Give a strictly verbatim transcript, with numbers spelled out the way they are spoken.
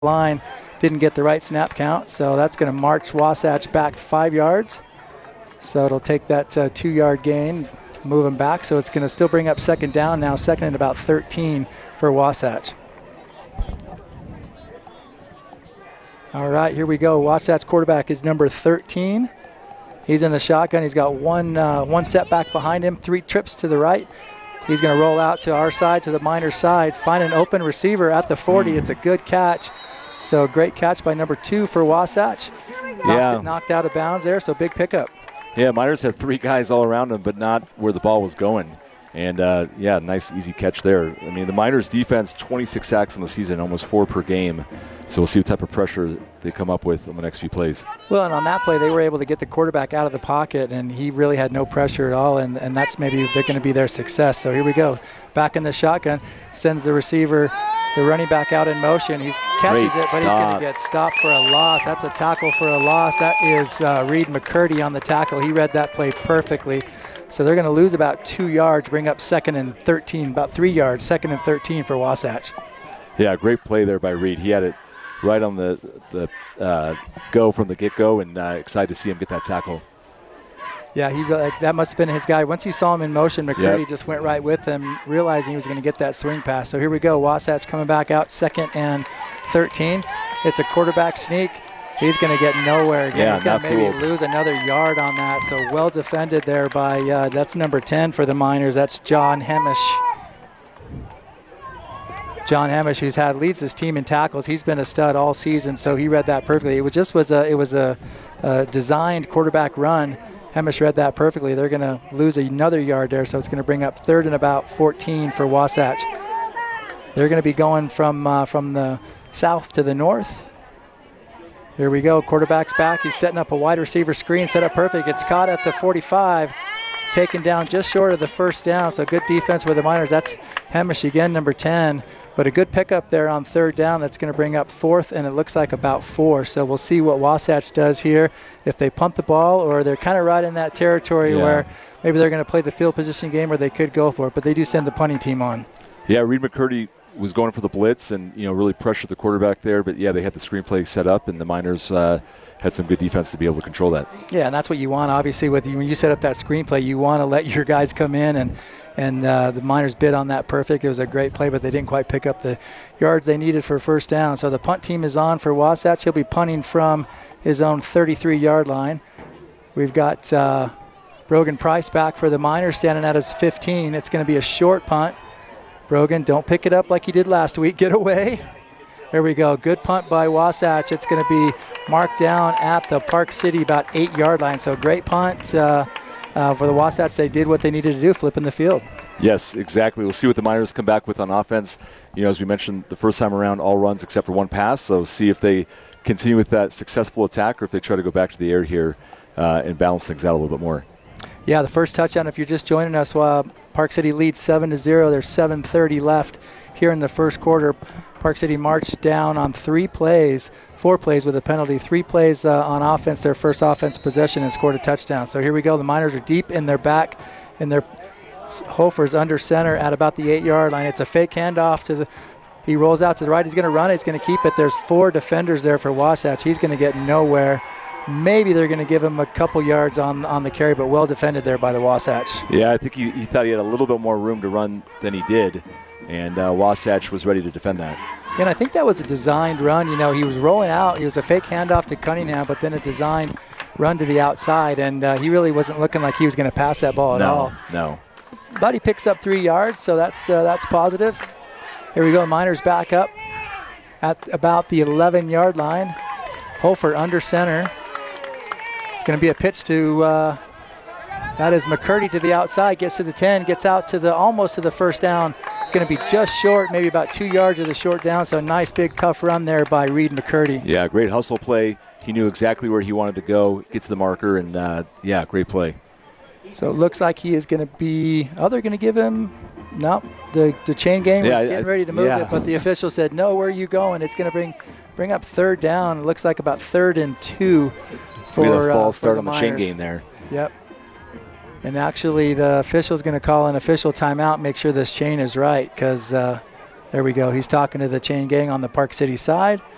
line, didn't get the right snap count, so that's going to march Wasatch back five yards. So it'll take that uh, two-yard gain, move them back. So it's going to still bring up second down now, second and about thirteen for Wasatch. All right, here we go. Wasatch quarterback is number thirteen. He's in the shotgun. He's got one uh, one setback behind him, three trips to the right. He's going to roll out to our side, to the Miners side, find an open receiver at the forty. It's a good catch. So great catch by number two for Wasatch. Knocked, yeah. it, knocked out of bounds there, so big pickup. Yeah, Miners had three guys all around him, but not where the ball was going. And, uh, yeah, nice, easy catch there. I mean, the Miners defense, twenty-six sacks in the season, almost four per game. So we'll see what type of pressure they come up with on the next few plays. Well, and on that play, they were able to get the quarterback out of the pocket, and he really had no pressure at all, and, and that's maybe they're going to be their success. So here we go. Back in the shotgun, sends the receiver, the running back out in motion. He catches Great it, but stop. he's going to get stopped for a loss. That's a tackle for a loss. That is uh, Reed McCurdy on the tackle. He read that play perfectly. So they're going to lose about two yards, bring up second and thirteen, about three yards, second and thirteen for Wasatch. Yeah, great play there by Reed. He had it right on the the uh, go from the get-go, and uh, excited to see him get that tackle. Yeah, he like, that must have been his guy. Once he saw him in motion, McCurdy Yep. just went right with him, realizing he was going to get that swing pass. So here we go. Wasatch coming back out, second and thirteen. It's a quarterback sneak. He's going to get nowhere again. Yeah, He's going to maybe fooled. lose another yard on that. So well defended there by, uh, that's number ten for the Miners. That's John Hemish. John Hemish, who's had leads his team in tackles. He's been a stud all season, so he read that perfectly. It was just was a it was a, a designed quarterback run. Hemish read that perfectly. They're going to lose another yard there, so it's going to bring up third and about fourteen for Wasatch. They're going to be going from uh, from the south to the north. Here we go. Quarterback's back. He's setting up a wide receiver screen, set up perfect. It's caught at the forty-five, taken down just short of the first down. So good defense with the Miners. That's Hemish again, number ten. But a good pickup there on third down. That's going to bring up fourth, and it looks like about four. So we'll see what Wasatch does here. If they punt the ball, or they're kind of right in that territory Yeah. where maybe they're going to play the field position game, or they could go for it. But they do send the punting team on. Yeah, Reed McCurdy was going for the blitz and, you know, really pressured the quarterback there. But, yeah, they had the screenplay set up, and the Miners uh, had some good defense to be able to control that. Yeah, and that's what you want, obviously, with when you set up that screenplay. You want to let your guys come in, and and uh, the Miners bid on that perfect. It was a great play, but they didn't quite pick up the yards they needed for first down. So the punt team is on for Wasatch. He'll be punting from his own thirty-three-yard line. We've got uh, Brogan Price back for the Miners, standing at his fifteen. It's going to be a short punt. Brogan, don't pick it up like you did last week. Get away. There we go. Good punt by Wasatch. It's going to be marked down at the Park City about eight-yard line. So great punt uh, uh, for the Wasatch. They did what they needed to do, flipping the field. Yes, exactly. We'll see what the Miners come back with on offense. You know, as we mentioned, the first time around, all runs except for one pass. So see if they continue with that successful attack, or if they try to go back to the air here uh, and balance things out a little bit more. Yeah, the first touchdown, if you're just joining us, uh, Park City leads seven to zero. There's seven thirty left here in the first quarter. Park City marched down on three plays, four plays with a penalty, three plays uh, on offense, their first offense possession, and scored a touchdown. So here we go. The Miners are deep in their back, and their Hofer's under center at about the eight-yard line. It's a fake handoff to the – he rolls out to the right. He's going to run it. He's going to keep it. There's four defenders there for Wasatch. He's going to get nowhere. Maybe they're going to give him a couple yards on on the carry, but well defended there by the Wasatch. Yeah, I think he, he thought he had a little bit more room to run than he did, and uh, Wasatch was ready to defend that. And I think that was a designed run. You know, he was rolling out. He was a fake handoff to Cunningham, but then a designed run to the outside, and uh, he really wasn't looking like he was going to pass that ball at no, all. No, But he picks up three yards, so that's uh, that's positive. Here we go. Miners back up at about the eleven-yard line. Hofer under center. It's going to be a pitch to, uh, that is McCurdy to the outside, gets to the ten, gets out to the almost to the first down. It's going to be just short, maybe about two yards of the short down, so a nice big tough run there by Reed McCurdy. Yeah, great hustle play. He knew exactly where he wanted to go, get to the marker, and uh, yeah, great play. So it looks like he is going to be, oh, they're going to give him, no, the, the chain gang was Yeah, getting I- ready to move yeah. it, but the official said, no, where are you going? It's going to bring bring up third down. It looks like about third and two for, We had a false uh, for start the on the chain Miners. game there. Yep. And actually the official is going to call an official timeout, make sure this chain is right, because uh, there we go. He's talking to the chain gang on the Park City side.